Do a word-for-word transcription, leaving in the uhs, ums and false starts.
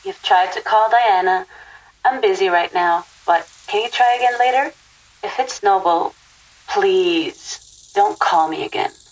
You've tried to call Diana. I'm busy right now, but can you try again later? If it's Noble, please don't call me again.